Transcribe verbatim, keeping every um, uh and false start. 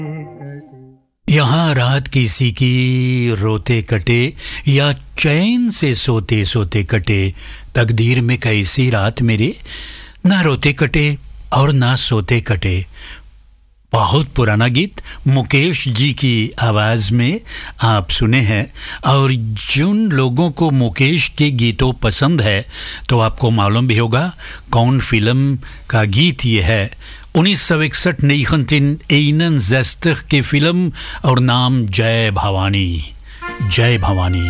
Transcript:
यहाँ रात किसी की रोते कटे या चैन से सोते सोते कटे, तकदीर में कैसी रात मेरे, ना रोते कटे और ना सोते कटे। बहुत पुराना गीत मुकेश जी की आवाज़ में आप सुने हैं। और जिन लोगों को मुकेश के गीतों पसंद है तो आपको मालूम भी होगा कौन फिल्म का गीत ये है। उन्नीस सौ इकसठ negentien eenenzestig की फिल्म और नाम जय भवानी। जय भवानी।